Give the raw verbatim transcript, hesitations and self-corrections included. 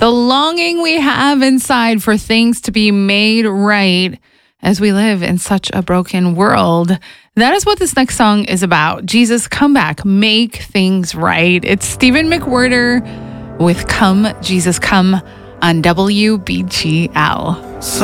the longing we have inside for things to be made right as we live in such a broken world. That is what this next song is about. Jesus, come back, make things right. It's Stephen McWhirter with Come, Jesus, Come on W B G L. So